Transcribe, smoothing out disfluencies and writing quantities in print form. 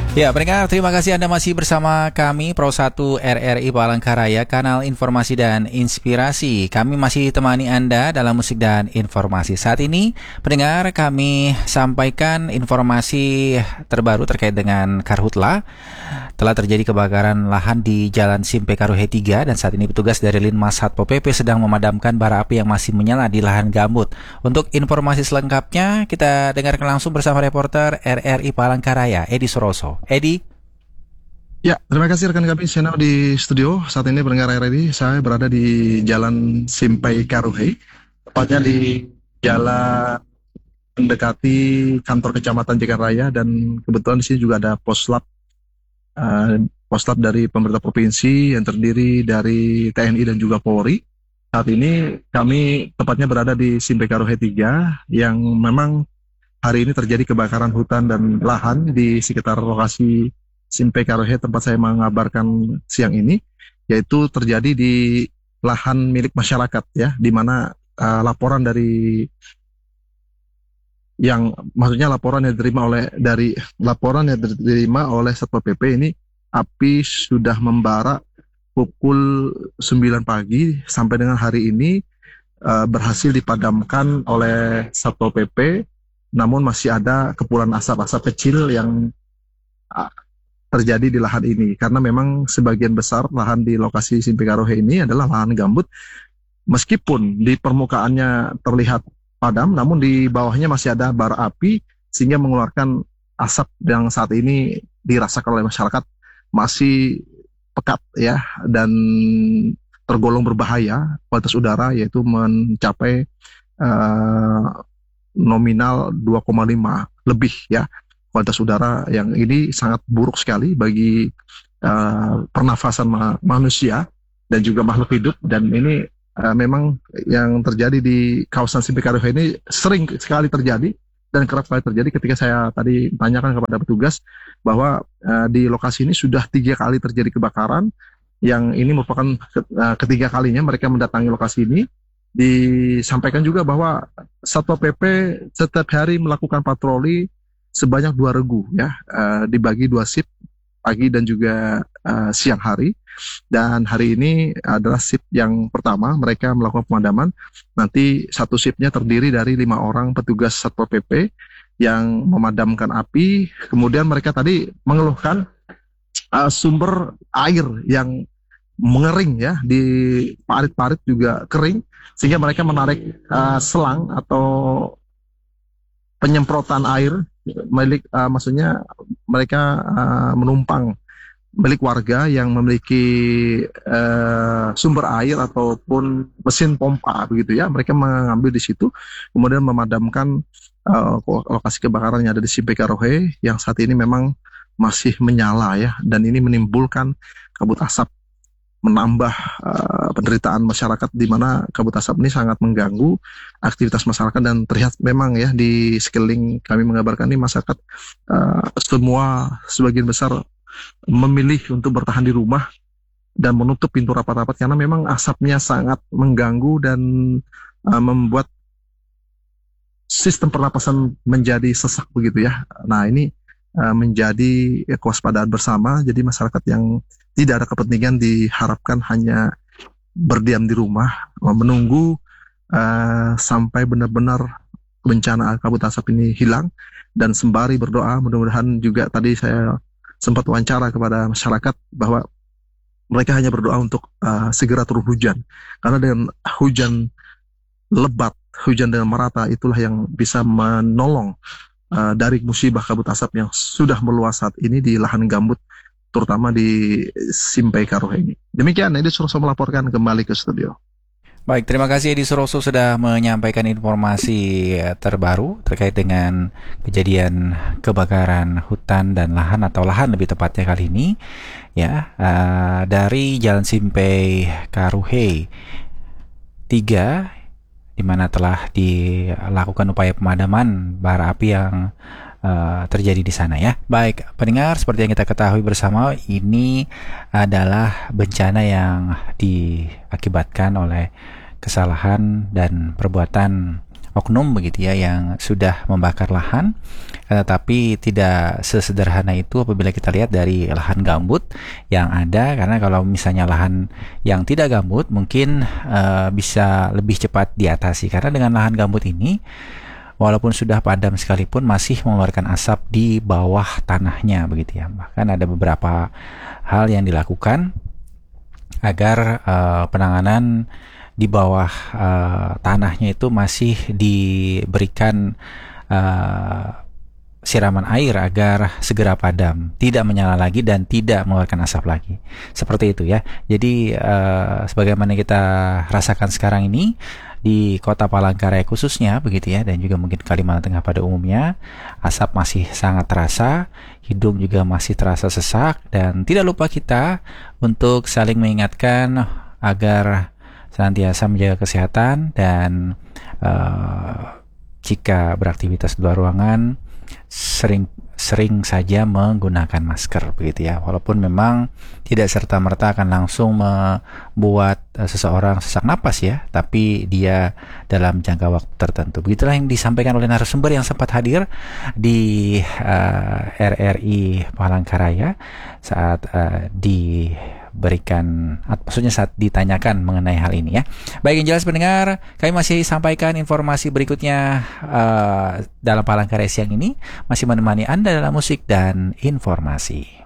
Ya, pendengar, terima kasih Anda masih bersama kami Pro 1 RRI Palangkaraya, kanal informasi dan inspirasi. Kami masih temani Anda dalam musik dan informasi. Saat ini, pendengar, kami sampaikan informasi terbaru terkait dengan Karhutla. Telah terjadi kebakaran lahan di Jalan Simpe Karuhe 3 dan saat ini petugas dari Linmas Satpol PP sedang memadamkan bara api yang masih menyala di lahan gambut. Untuk informasi selengkapnya, kita dengarkan langsung bersama reporter RRI Palangkaraya, Edi Suroso. Edi. Ya, terima kasih rekan kami channel di studio. Saat ini pendengar RRI, saya berada di Jalan Simpai Karuhei, tepatnya di jalan mendekati kantor Kecamatan Jekaraya, dan kebetulan di sini juga ada poslab dari pemerintah provinsi yang terdiri dari TNI dan juga Polri. Saat ini kami tepatnya berada di Simpai Karuhei 3 yang memang hari ini terjadi kebakaran hutan dan lahan di sekitar lokasi Simpai Karuhei tempat saya mengabarkan siang ini, yaitu terjadi di lahan milik masyarakat ya, di mana laporan dari laporan yang diterima oleh Satpol PP ini, api sudah membara pukul 9 pagi sampai dengan hari ini berhasil dipadamkan oleh Satpol PP, namun masih ada kepulan asap-asap kecil yang terjadi di lahan ini, karena memang sebagian besar lahan di lokasi Simpai Karuhei ini adalah lahan gambut. Meskipun di permukaannya terlihat padam, namun di bawahnya masih ada bara api sehingga mengeluarkan asap yang saat ini dirasakan oleh masyarakat masih pekat ya, dan tergolong berbahaya kualitas udara, yaitu mencapai nominal 2,5 lebih ya. Kualitas udara yang ini sangat buruk sekali bagi pernafasan manusia dan juga makhluk hidup. Dan ini memang yang terjadi di kawasan Simpai Karuhei ini sering sekali terjadi dan kerap kali terjadi. Ketika saya tadi tanyakan kepada petugas bahwa di lokasi ini sudah 3 kali terjadi kebakaran, yang ini merupakan ketiga kalinya mereka mendatangi lokasi ini. Disampaikan juga bahwa Satpol PP setiap hari melakukan patroli sebanyak 2 regu ya, dibagi 2 shift, pagi dan juga siang hari. Dan hari ini adalah shift yang pertama mereka melakukan pemadaman. Nanti satu shiftnya terdiri dari 5 orang petugas Satpol PP yang memadamkan api. Kemudian mereka tadi mengeluhkan sumber air yang mengering ya, di parit-parit juga kering, sehingga mereka menarik selang atau penyemprotan air maksudnya mereka menumpang milik warga yang memiliki sumber air ataupun mesin pompa begitu ya. Mereka mengambil di situ, kemudian memadamkan lokasi kebakaran yang ada di Simpai Karuhei yang saat ini memang masih menyala ya, dan ini menimbulkan kabut asap, menambah penderitaan masyarakat, di mana kabut asap ini sangat mengganggu aktivitas masyarakat. Dan terlihat memang ya di sekeliling kami mengabarkan ini masyarakat sebagian besar memilih untuk bertahan di rumah dan menutup pintu rapat-rapat karena memang asapnya sangat mengganggu dan membuat sistem pernapasan menjadi sesak begitu ya. Nah, ini menjadi kewaspadaan bersama. Jadi masyarakat yang tidak ada kepentingan diharapkan hanya berdiam di rumah menunggu sampai benar-benar bencana kabut asap ini hilang, dan sembari berdoa mudah-mudahan juga. Tadi saya sempat wawancara kepada masyarakat bahwa mereka hanya berdoa untuk segera turun hujan, karena dengan hujan lebat, hujan dengan merata, itulah yang bisa menolong dari musibah kabut asap yang sudah meluas saat ini di lahan gambut, terutama di Simpai Karuhei ini. Demikian, Edi Suroso melaporkan kembali ke studio. Baik, terima kasih Edi Suroso sudah menyampaikan informasi terbaru terkait dengan kejadian kebakaran hutan dan lahan, atau lahan lebih tepatnya kali ini ya, dari Jalan Simpai Karuhei 3, di mana telah dilakukan upaya pemadaman bara api yang terjadi di sana ya. Baik, pendengar, seperti yang kita ketahui bersama, ini adalah bencana yang diakibatkan oleh kesalahan dan perbuatan oknum begitu ya yang sudah membakar lahan, tetapi tidak sesederhana itu apabila kita lihat dari lahan gambut yang ada, karena kalau misalnya lahan yang tidak gambut mungkin bisa lebih cepat diatasi, karena dengan lahan gambut ini walaupun sudah padam sekalipun masih mengeluarkan asap di bawah tanahnya begitu ya. Bahkan ada beberapa hal yang dilakukan agar penanganan di bawah tanahnya itu masih diberikan siraman air agar segera padam, tidak menyala lagi dan tidak mengeluarkan asap lagi. Seperti itu ya. Jadi sebagaimana kita rasakan sekarang ini di Kota Palangkaraya khususnya begitu ya, dan juga mungkin Kalimantan Tengah pada umumnya, asap masih sangat terasa, hidung juga masih terasa sesak, dan tidak lupa kita untuk saling mengingatkan agar senantiasa menjaga kesehatan dan jika beraktivitas di luar ruangan sering saja menggunakan masker begitu ya, walaupun memang tidak serta-merta akan langsung membuat seseorang sesak napas ya, tapi dia dalam jangka waktu tertentu. Begitulah yang disampaikan oleh narasumber yang sempat hadir di RRI Palangkaraya saat maksudnya saat ditanyakan mengenai hal ini ya. Baik, yang jelas pendengar, kami masih sampaikan informasi berikutnya dalam Palangkaraya siang ini, masih menemani Anda dalam musik dan informasi.